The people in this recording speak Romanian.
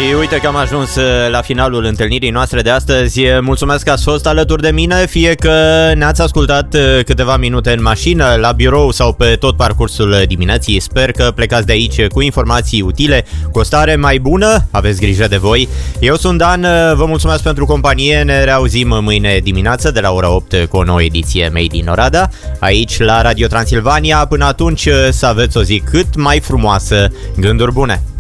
Și uite că am ajuns la finalul întâlnirii noastre de astăzi. Mulțumesc că ați fost alături de mine, fie că ne-ați ascultat câteva minute în mașină, la birou sau pe tot parcursul dimineții. Sper că plecați de aici cu informații utile, cu o stare mai bună. Aveți grijă de voi. Eu sunt Dan, vă mulțumesc pentru companie. Ne reauzim mâine dimineață de la ora 8 cu o nouă ediție Made in Oradea, aici la Radio Transilvania. Până atunci să aveți o zi cât mai frumoasă. Gânduri bune!